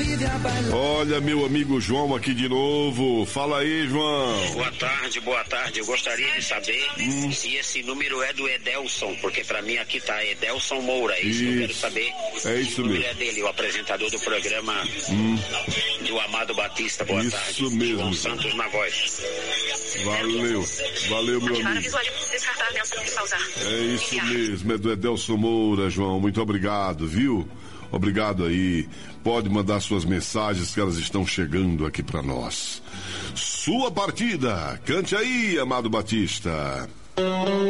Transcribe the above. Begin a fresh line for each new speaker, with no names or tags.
Olha, meu amigo João aqui de novo. Fala aí, João.
Boa tarde. Eu gostaria de saber se esse número é do Edelson, porque pra mim aqui tá Edelson Moura. É isso que eu quero saber.
É isso mesmo.
É dele, o apresentador do programa do Amado Batista. Boa tarde.
Isso mesmo.
João Santos na voz.
Valeu, meu amigo. É isso mesmo, é do Edelson Moura, João. Muito obrigado, viu? Obrigado aí. Pode mandar suas mensagens que elas estão chegando aqui pra nós. Sua partida. Cante aí, Amado Batista.